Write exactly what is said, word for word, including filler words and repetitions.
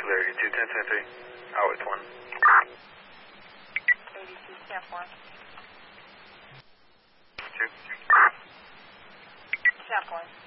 Larry, two ten ten three, out with one. eighty-two, camp one. Two. Camp one.